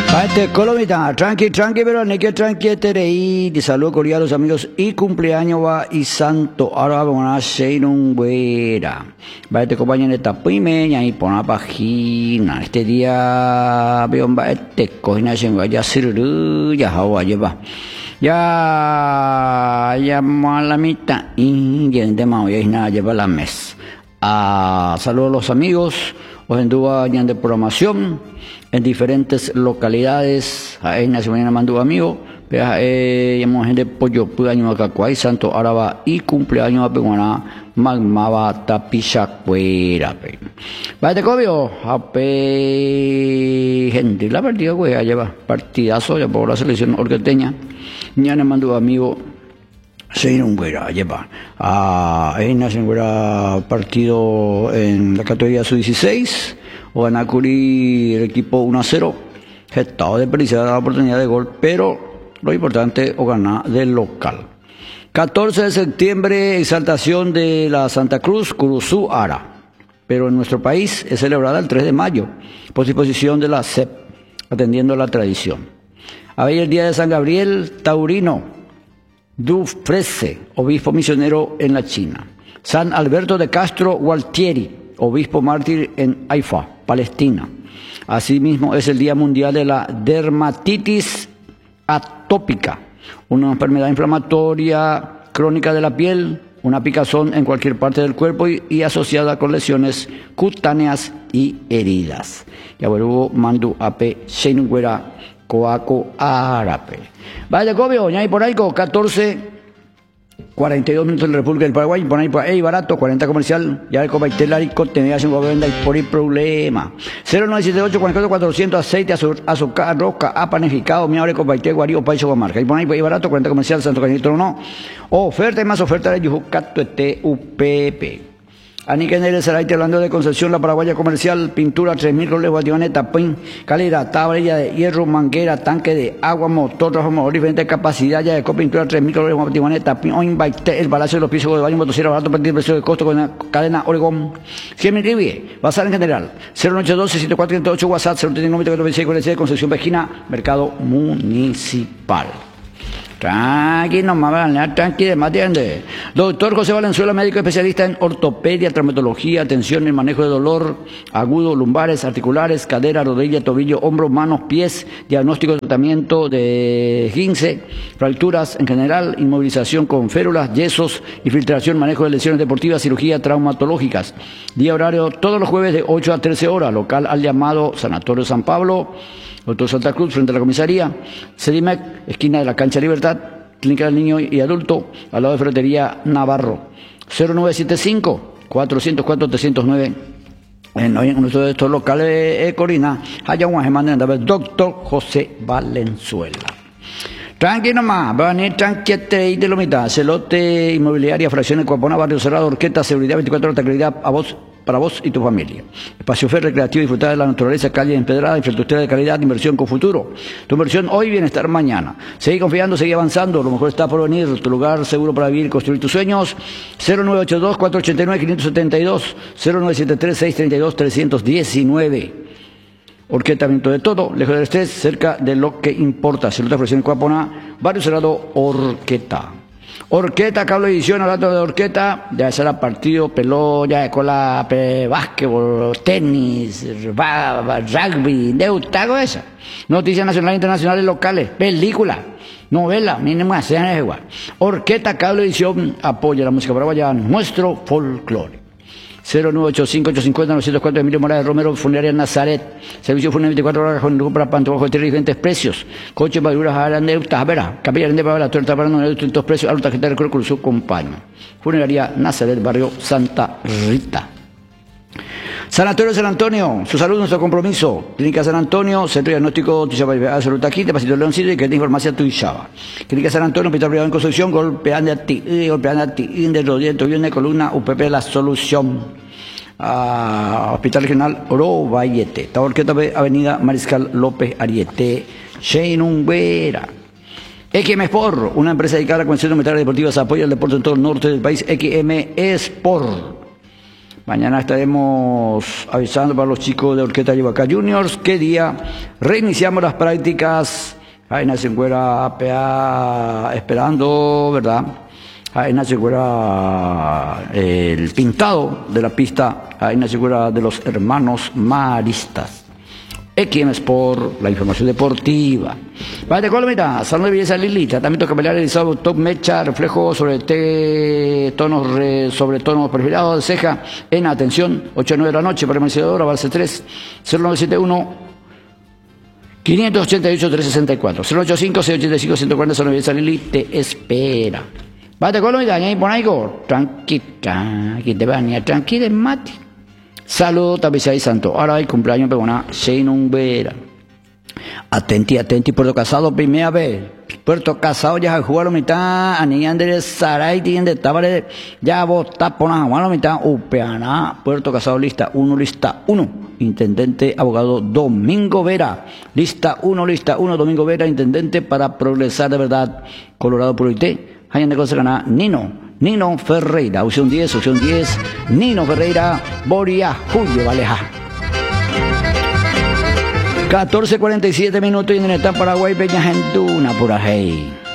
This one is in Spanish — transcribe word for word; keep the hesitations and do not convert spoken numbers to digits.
Parte Colomita, tranqui, tranqui, pero no hay que tranqui terei. De saludo cordial a los amigos y cumpleaños va y santo. Ahora vamos a hacer un güera. Parte compañero de tapimeña y pon la página. Este día veo un baete cojina se vaya a ser ya hawa lleva. Ya ya mala mitad y ya de mao ya nada lleva la mes. Ah, saludos a los amigos. Hoy en día de programación en diferentes localidades. Ahí nació mañana mandó amigo. Vea, eh, llamamos gente pollo, año Macacuay, Santo Araba y cumpleaños a Peguaná, Magmaba Tapichacuera. Vaya cobio, ape gente, la partida, güey, allá va, partidazo, ya por la selección orqueteña. Ya le mandó amigo. Se un güera, lleva. Ah, ahí nace un güera partido en la categoría sub dieciséis. O en Acuri el equipo uno a cero. Estado de desperdiciar la oportunidad de gol, pero lo importante o ganar del local. catorce de septiembre, exaltación de la Santa Cruz, Curuzú Ara. Pero en nuestro país es celebrada el tres de mayo, por disposición de la C E P, atendiendo la tradición. Hoy el día de San Gabriel, Taurino. Du Frese, obispo misionero en la China. San Alberto de Castro Gualtieri, obispo mártir en Haifa, Palestina. Asimismo, es el Día Mundial de la Dermatitis Atópica, una enfermedad inflamatoria crónica de la piel, una picazón en cualquier parte del cuerpo y, y asociada con lesiones cutáneas y heridas. Ya vuelvo, mando ape, Shenguera, Coaco Árabe. Vaya cobio, ya hay por ahí con catorce, cuarenta y dos minutos en la República del Paraguay, por ahí por ahí barato, cuarenta comercial, ya el cobaitelar y contenido sin gobierno y por el problema. cero nueve siete ocho, cuarenta y cuatro, cuatrocientos, aceite, azúcar, roca, a panificado, mi abre cobaite, guarío, país o marca. Y por ahí por ahí barato, cuarenta comercial, Santo Cañito no. Oferta y más oferta de Yujucato T U P P. Aniquenere Saraite, hablando de Concepción, la Paraguaya comercial, pintura tres mil roles, guationes, tapín, calidad, tablilla de hierro, manguera, tanque de agua, motor, transformador, diferente capacidad, ya de copintura tres mil roles, guationes, tapín, o invite, el balazo de los pisos de baño, motosierra, barato, perder precio de costo con la cadena Oregón, cien mil ribie, basar en general, cero ocho dos, seis cuatro tres ocho, WhatsApp, cero tres nueve, cuatro seis, cuatro seis, Concepción Vejina, Mercado Municipal. Tranqui, nomás, tranqui, de más atiende. Doctor José Valenzuela, médico especialista en ortopedia, traumatología, atención y manejo de dolor agudo, lumbares, articulares, cadera, rodilla, tobillo, hombro, manos, pies, diagnóstico de tratamiento de esguince, fracturas en general, inmovilización con férulas, yesos, infiltración, manejo de lesiones deportivas, cirugía traumatológicas. Día horario todos los jueves de ocho a trece horas, local al llamado Sanatorio San Pablo, Doctor Santa Cruz, frente a la comisaría, Sedimec, esquina de la Cancha Libertad, Clínica del Niño y Adulto, al lado de Ferretería Navarro, cero nueve siete cinco, cuatro cero cuatro, tres cero nueve, en uno de estos locales de Corina, allá un semana de Doctor José Valenzuela. Tranqui nomás, va a venir tranquete y de lo mitad, Celote, Inmobiliaria, Fracciones Cuapona, Barrio Cerrado, Orqueta, Seguridad veinticuatro horas, tranquilidad a vos, para vos y tu familia. Espacio Fer recreativo, disfrutar de la naturaleza, calle empedrada, infraestructura de calidad, inversión con futuro. Tu inversión hoy, bienestar mañana. Seguí confiando, seguí avanzando, lo mejor está por venir, tu lugar seguro para vivir y construir tus sueños. cero nueve ocho dos, cuatro ocho nueve, cinco siete dos, cero nueve siete tres, seis tres dos, tres uno nueve. Orquetamiento de todo, lejos del estrés, cerca de lo que importa. Salud, Fracción Cuapona, Barrio Cerrado, Orqueta. Orqueta, cable edición, hablando de Orqueta, ya será partido, pelota, escuela, básquetbol, tenis, rugby, neutago esa. Noticias nacionales, internacionales, locales, película, novela, mínimo, sean igual. Orqueta, cable edición, apoya la música paraguaya, nuestro folclore. cero nueve ocho cinco, ocho cinco cero, nueve cero cuatro, Emilio Morales Romero, Funeraria Nazaret. Servicio funerario veinticuatro horas con grupo para pantojo de diferentes precios. Coche, maduras, araneutas, verá. Capilla de para la tuerta para no distintos precios. Alta gente de recuerdo con su compañero. Funeraria Nazaret, barrio Santa Rita. Sanatorio San Antonio, su salud, nuestro compromiso. Clínica San Antonio, Centro Diagnóstico Tuyaba, Salud aquí, de Pasito Leoncito y que tiene información Tuyaba. Clínica San Antonio, Hospital Privado en Construcción, golpeando a ti, golpeando a ti, de rodillas, bien de columna, U P P La Solución. Uh, Hospital Regional Oro Vallete, Taborqueta Avenida Mariscal López Ariete, Sheinunguera. X M Sport, una empresa dedicada a la convención de metales deportivas, apoya el deporte en todo el norte del país. X M Sport. Mañana estaremos avisando para los chicos de Orquesta Yebacá Juniors qué día reiniciamos las prácticas. Ahí nace fuera A P A esperando, ¿verdad? Ahí nace fuera el pintado de la pista. Ahí nace fuera de los hermanos maristas. X M Sport, la información deportiva. Vale, Colomita, salud de belleza Lili, tratamiento capilar realizado top mecha, reflejo sobre T, tonos re, sobre tonos perfilados de ceja, en atención, ocho a nueve de la noche, permanecedora, base tres, cero nueve siete uno, cinco ocho ocho, tres seis cuatro, cero ocho cinco, seis ocho cinco, ciento cuarenta, salud de belleza Lili, te espera. Vale, Colomita, ahí por ahí, tranquila, aquí te van a tranquila, mate. Saludos, Tapizay Santo. Ahora hay cumpleaños pegona, Sheinun Vera. Atenti, atenti, Puerto Casado, primera vez. Puerto Casado ya jugaron mitad, Anián de Saray, tiene de Tabare, ya vota por la mitad, Upeana, Puerto Casado, lista uno, lista uno. Intendente, abogado Domingo Vera. Lista uno, lista uno, Domingo Vera, intendente para progresar de verdad. Colorado Purité. Hay de cosa ganar Nino. Nino Ferreira, opción diez, opción diez, Nino Ferreira, Boria, Julio Valeja. catorce cuarenta y siete minutos y en el Paraguay, Peña Gentuna, por ahí.